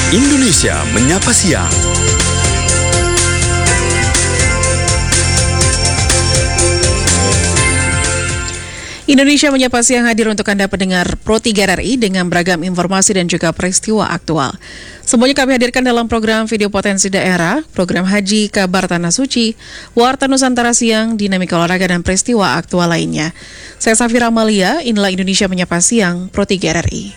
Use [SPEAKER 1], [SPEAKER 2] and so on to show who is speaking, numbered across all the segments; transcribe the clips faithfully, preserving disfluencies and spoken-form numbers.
[SPEAKER 1] Indonesia Menyapa Siang.
[SPEAKER 2] Indonesia Menyapa Siang hadir untuk Anda pendengar Pro tiga R R I dengan beragam informasi dan juga peristiwa aktual. Semuanya kami hadirkan dalam program Video Potensi Daerah, program Haji Kabar Tanah Suci, Warta Nusantara Siang, Dinamika Olahraga dan peristiwa aktual lainnya. Saya Safira Amalia, inilah Indonesia Menyapa Siang Pro tiga R R I.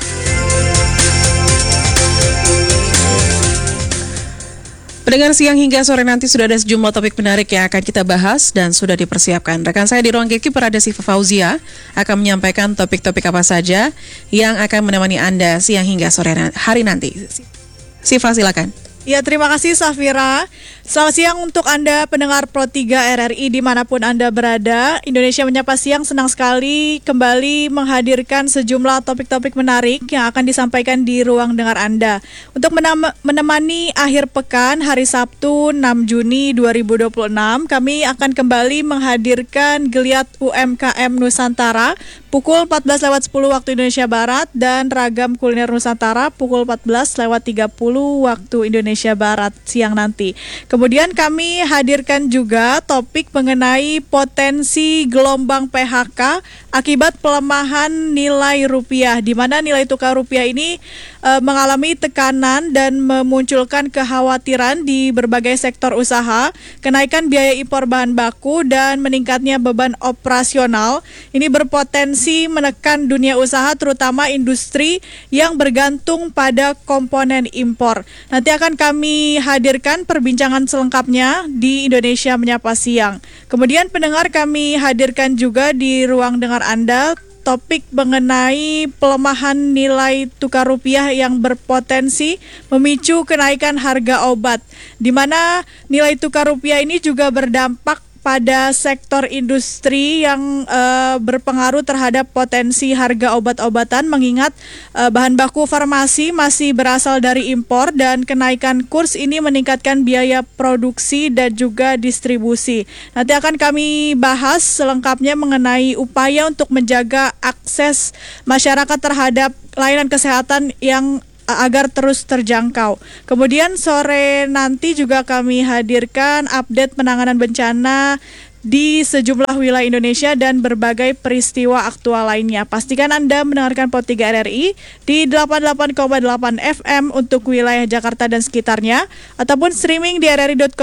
[SPEAKER 2] Pendengar siang hingga sore nanti sudah ada sejumlah topik menarik yang akan kita bahas dan sudah dipersiapkan. Rekan saya di ruang gatekeeper ada Siva Fauzia akan menyampaikan topik-topik apa saja yang akan menemani Anda siang hingga sore hari nanti. Siva, silakan.
[SPEAKER 3] Ya, terima kasih Safira. Selamat siang untuk Anda pendengar Pro tiga R R I dimanapun Anda berada. Indonesia Menyapa Siang senang sekali kembali menghadirkan sejumlah topik-topik menarik yang akan disampaikan di ruang dengar Anda. Untuk menem- menemani akhir pekan hari Sabtu enam Juni dua ribu dua puluh enam, kami akan kembali menghadirkan Geliat U M K M Nusantara pukul empat belas lewat sepuluh waktu Indonesia Barat dan Ragam Kuliner Nusantara pukul empat belas lewat tiga puluh waktu Indonesia Barat siang nanti. Kemudian kami hadirkan juga topik mengenai potensi gelombang P H K akibat pelemahan nilai rupiah, di mana nilai tukar rupiah ini e, mengalami tekanan dan memunculkan kekhawatiran di berbagai sektor usaha, kenaikan biaya impor bahan baku dan meningkatnya beban operasional. Ini berpotensi menekan dunia usaha terutama industri yang bergantung pada komponen impor. Nanti akan kami hadirkan perbincangan selengkapnya di Indonesia Menyapa Siang. Kemudian pendengar kami hadirkan juga di ruang dengar Anda topik mengenai pelemahan nilai tukar rupiah yang berpotensi memicu kenaikan harga obat, di mana nilai tukar rupiah ini juga berdampak pada sektor industri yang uh, berpengaruh terhadap potensi harga obat-obatan, mengingat uh, bahan baku farmasi masih berasal dari impor dan kenaikan kurs ini meningkatkan biaya produksi dan juga distribusi. Nanti akan kami bahas selengkapnya mengenai upaya untuk menjaga akses masyarakat terhadap layanan kesehatan yang agar terus terjangkau. Kemudian sore nanti juga kami hadirkan update penanganan bencana di sejumlah wilayah Indonesia dan berbagai peristiwa aktual lainnya. Pastikan Anda mendengarkan Pro tiga R R I di delapan puluh delapan koma delapan F M untuk wilayah Jakarta dan sekitarnya, ataupun streaming di r r i dot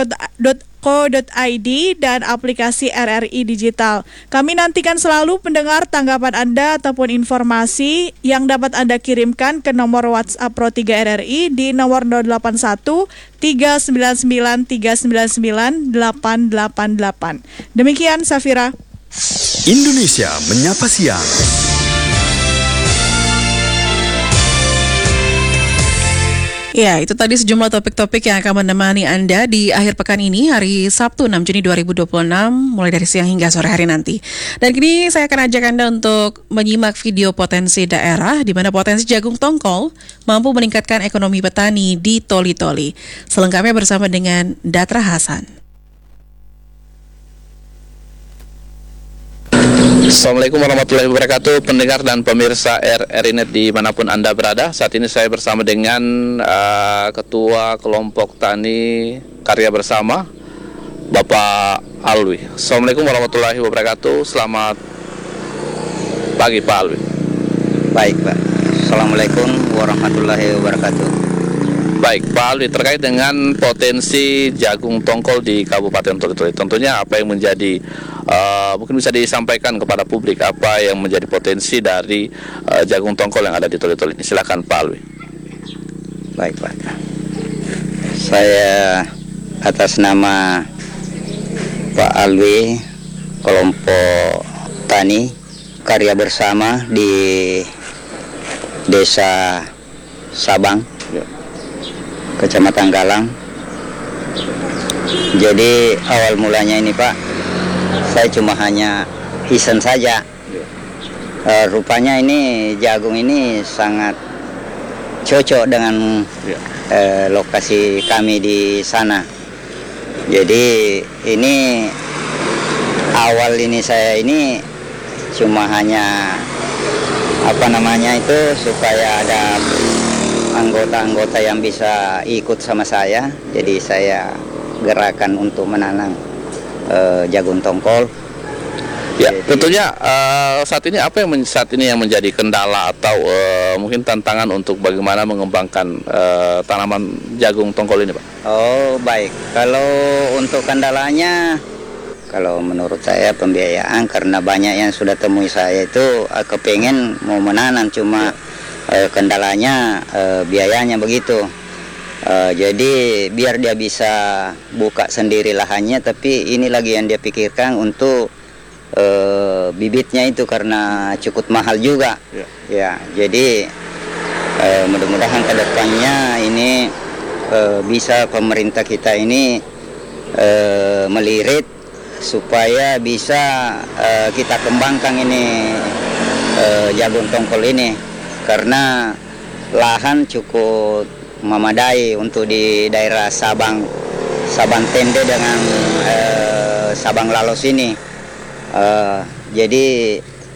[SPEAKER 3] co dot i d dan aplikasi R R I Digital. Kami nantikan selalu pendengar tanggapan Anda ataupun informasi yang dapat Anda kirimkan ke nomor WhatsApp Pro tiga R R I di nomor nol delapan satu tiga sembilan sembilan tiga sembilan sembilan delapan delapan delapan. Demikian Safira.
[SPEAKER 1] Indonesia Menyapa Siang.
[SPEAKER 2] Ya, itu tadi sejumlah topik-topik yang akan menemani Anda di akhir pekan ini, hari Sabtu enam Juni dua ribu dua puluh enam, mulai dari siang hingga sore hari nanti. Dan kini saya akan ajak Anda untuk menyimak video potensi daerah, di mana potensi jagung tongkol mampu meningkatkan ekonomi petani di Toli-Toli. Selengkapnya bersama dengan Datra Hasan.
[SPEAKER 4] Assalamualaikum warahmatullahi wabarakatuh, pendengar dan pemirsa R R I Net dimanapun Anda berada. Saat ini saya bersama dengan uh, Ketua Kelompok Tani Karya Bersama, Bapak Alwi. Assalamualaikum warahmatullahi wabarakatuh, selamat pagi Pak Alwi.
[SPEAKER 5] Baik Pak, Assalamualaikum warahmatullahi wabarakatuh.
[SPEAKER 4] Baik Pak Alwi, terkait dengan potensi jagung tongkol di Kabupaten Toli-Toli, tentunya apa yang menjadi uh, mungkin bisa disampaikan kepada publik, apa yang menjadi potensi dari uh, jagung tongkol yang ada di Toli-Toli ini? Silakan Pak Alwi.
[SPEAKER 5] Baik Pak, saya atas nama Pak Alwi, Kelompok Tani Karya Bersama di Desa Sabang, Kecamatan Galang. Jadi awal mulanya ini Pak, saya cuma hanya iseng saja. E, rupanya ini jagung ini sangat cocok dengan e, lokasi kami di sana. Jadi ini awal ini saya ini cuma hanya apa namanya itu supaya ada anggota-anggota yang bisa ikut sama saya. Jadi saya gerakan untuk menanam uh, jagung tongkol.
[SPEAKER 4] Ya,
[SPEAKER 5] Jadi,
[SPEAKER 4] tentunya uh, saat ini apa yang men- saat ini yang menjadi kendala atau uh, mungkin tantangan untuk bagaimana mengembangkan uh, tanaman jagung tongkol ini, Pak?
[SPEAKER 5] Oh baik, kalau untuk kendalanya, kalau menurut saya pembiayaan, karena banyak yang sudah temui saya itu uh, kepengen mau menanam, cuma uh, kendalanya uh, biayanya begitu. Uh, jadi biar dia bisa buka sendiri lahannya, tapi ini lagi yang dia pikirkan untuk Uh, bibitnya itu karena cukup mahal juga, ya. Ya, jadi uh, mudah-mudahan ke depannya ini uh, bisa pemerintah kita ini uh, melirik supaya bisa uh, kita kembangkan ini uh, jagung tongkol ini, karena lahan cukup memadai untuk di daerah Sabang, Sabang Tende dengan uh, Sabang Lalos ini. Uh, jadi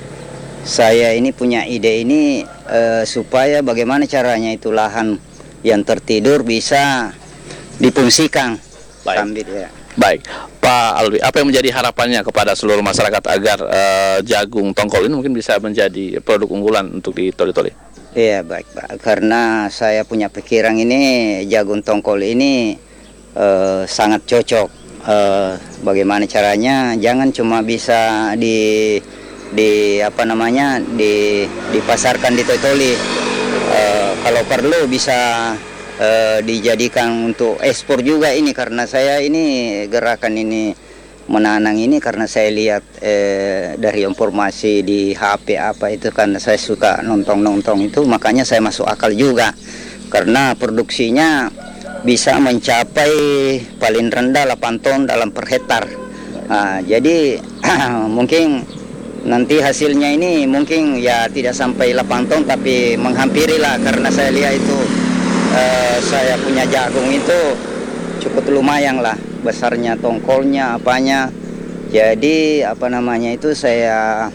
[SPEAKER 5] saya ini punya ide ini uh, supaya bagaimana caranya itu lahan yang tertidur bisa difungsikan.
[SPEAKER 4] Baik.
[SPEAKER 5] Sambil, ya.
[SPEAKER 4] Baik, Pak Alwi, apa yang menjadi harapannya kepada seluruh masyarakat agar uh, jagung tongkol ini mungkin bisa menjadi produk unggulan untuk di Toli-Toli?
[SPEAKER 5] Iya baik Pak, karena saya punya pikiran ini jagung tongkol ini uh, sangat cocok. Uh, bagaimana caranya jangan cuma bisa di di apa namanya di dipasarkan di Toli-Toli, uh, kalau perlu bisa uh, dijadikan untuk ekspor juga ini, karena saya ini gerakan ini menanam ini karena saya lihat eh, dari informasi di H P apa itu, karena saya suka nonton-nonton itu, makanya saya masuk akal juga karena produksinya bisa mencapai paling rendah delapan ton dalam per hektar. Nah, jadi mungkin nanti hasilnya ini mungkin ya tidak sampai delapan ton tapi menghampiri lah, karena saya lihat itu eh, saya punya jagung itu cukup lumayan lah besarnya tongkolnya apanya. Jadi apa namanya itu saya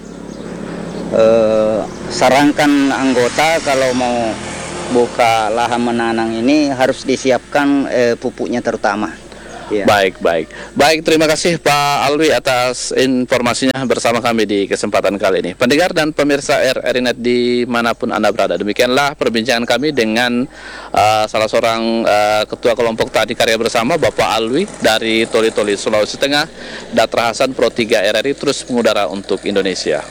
[SPEAKER 5] eh, sarankan anggota kalau mau buka lahan menanam ini harus disiapkan eh, pupuknya terutama. Ya.
[SPEAKER 4] Baik, baik. Baik, terima kasih Pak Alwi atas informasinya bersama kami di kesempatan kali ini. Pendengar dan pemirsa R R I Net dimanapun Anda berada, demikianlah perbincangan kami dengan uh, salah seorang uh, Ketua Kelompok Tani Karya Bersama, Bapak Alwi dari Toli-Toli, Sulawesi Tengah. Datra Hasan, Pro tiga R R I, terus mengudara untuk Indonesia.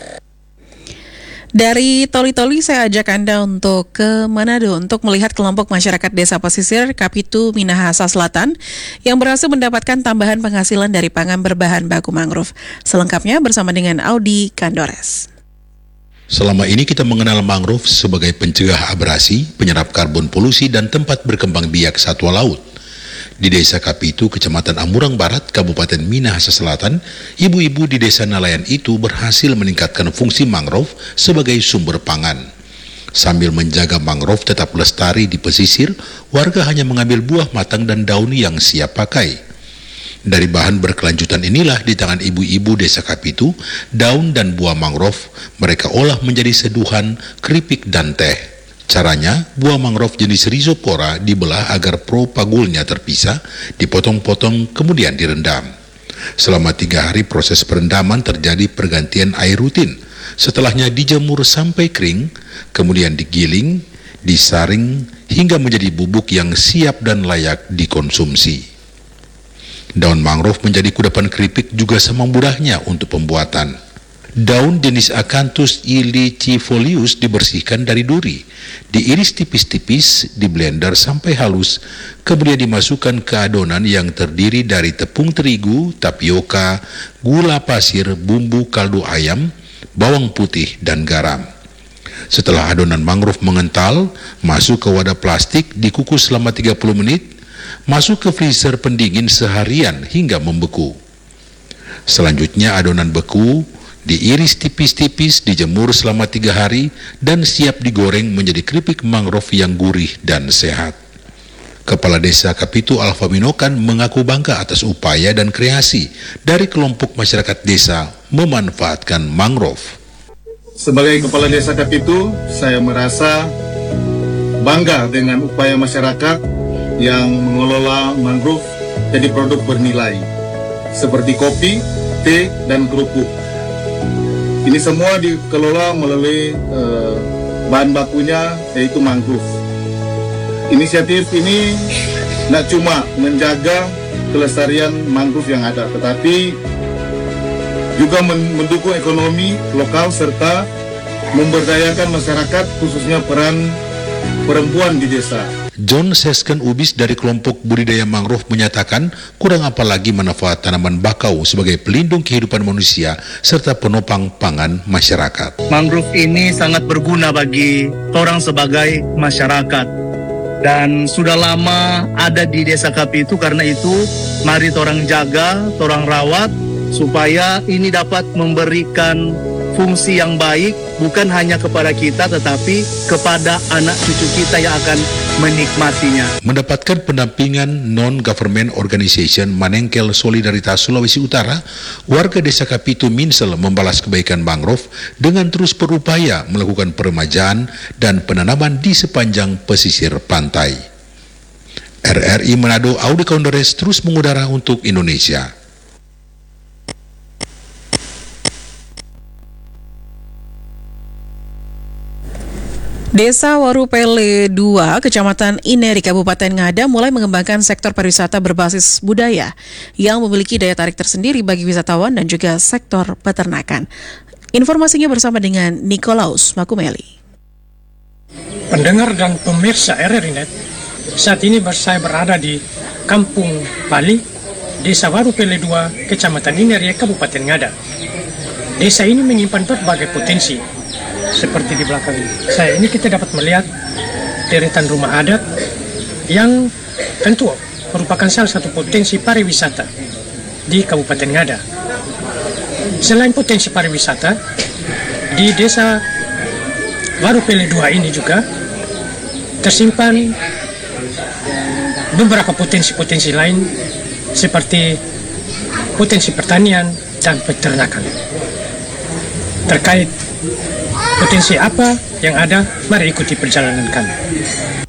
[SPEAKER 2] Dari Toli-Toli saya ajak Anda untuk ke Manado untuk melihat kelompok masyarakat desa pesisir Kapitu Minahasa Selatan yang berhasil mendapatkan tambahan penghasilan dari pangan berbahan baku mangrove. Selengkapnya bersama dengan Audi Kandores.
[SPEAKER 6] Selama ini kita mengenal mangrove sebagai pencegah abrasi, penyerap karbon polusi, dan tempat berkembang biak satwa laut. Di Desa Kapitu, Kecamatan Amurang Barat, Kabupaten Minahasa Selatan, ibu-ibu di desa nelayan itu berhasil meningkatkan fungsi mangrove sebagai sumber pangan. Sambil menjaga mangrove tetap lestari di pesisir, warga hanya mengambil buah matang dan daun yang siap pakai. Dari bahan berkelanjutan inilah di tangan ibu-ibu Desa Kapitu, daun dan buah mangrove mereka olah menjadi seduhan, keripik, dan teh. Caranya, buah mangrove jenis Rhizopora dibelah agar propagulnya terpisah, dipotong-potong, kemudian direndam. Selama tiga hari proses perendaman terjadi pergantian air rutin. Setelahnya dijemur sampai kering, kemudian digiling, disaring, hingga menjadi bubuk yang siap dan layak dikonsumsi. Daun mangrove menjadi kudapan keripik juga sama mudahnya untuk pembuatan. Daun jenis Acanthus ilicifolius dibersihkan dari duri, diiris tipis-tipis, diblender sampai halus, kemudian dimasukkan ke adonan yang terdiri dari tepung terigu, tapioka, gula pasir, bumbu kaldu ayam, bawang putih, dan garam. Setelah adonan mangrove mengental, masuk ke wadah plastik, dikukus selama tiga puluh menit, masuk ke freezer pendingin seharian hingga membeku. Selanjutnya adonan beku diiris tipis-tipis, dijemur selama tiga hari, dan siap digoreng menjadi keripik mangrove yang gurih dan sehat. Kepala Desa Kapitu Alfa Minokan mengaku bangga atas upaya dan kreasi dari kelompok masyarakat desa memanfaatkan mangrove.
[SPEAKER 7] Sebagai Kepala Desa Kapitu, saya merasa bangga dengan upaya masyarakat yang mengelola mangrove jadi produk bernilai seperti kopi, teh, dan kerupuk. Ini semua dikelola melalui uh, bahan bakunya yaitu mangrove. Inisiatif ini tidak cuma menjaga kelestarian mangrove yang ada, tetapi juga mendukung ekonomi lokal serta memberdayakan masyarakat, khususnya peran perempuan di desa.
[SPEAKER 6] John Sesken Ubis dari kelompok budidaya mangrove menyatakan kurang apa lagi manfaat tanaman bakau sebagai pelindung kehidupan manusia serta penopang pangan masyarakat.
[SPEAKER 8] Mangrove ini sangat berguna bagi orang sebagai masyarakat dan sudah lama ada di Desa Kapitu. Karena itu mari orang jaga, orang rawat supaya ini dapat memberikan fungsi yang baik bukan hanya kepada kita tetapi kepada anak cucu kita yang akan menikmatinya.
[SPEAKER 6] Mendapatkan pendampingan non-government organization Manengkel Solidaritas Sulawesi Utara, warga Desa Kapitu Minsel membalas kebaikan mangrove dengan terus berupaya melakukan peremajaan dan penanaman di sepanjang pesisir pantai. R R I Manado Audi Kondores terus mengudara untuk Indonesia.
[SPEAKER 2] Desa Warupele dua, Kecamatan Ineri, Kabupaten Ngada mulai mengembangkan sektor pariwisata berbasis budaya yang memiliki daya tarik tersendiri bagi wisatawan dan juga sektor peternakan. Informasinya bersama dengan Nikolaus Makumeli.
[SPEAKER 9] Pendengar dan pemirsa R R I Net, saat ini saya berada di Kampung Bali, Desa Warupele dua, Kecamatan Ineri, Kabupaten Ngada. Desa ini menyimpan berbagai potensi. Seperti di belakang saya ini kita dapat melihat deretan rumah adat yang tentu merupakan salah satu potensi pariwisata di Kabupaten Ngada. Selain potensi pariwisata, di Desa Warupele dua ini juga tersimpan beberapa potensi-potensi lain seperti potensi pertanian dan peternakan. Terkait potensi apa yang ada, mari ikuti perjalanan kami.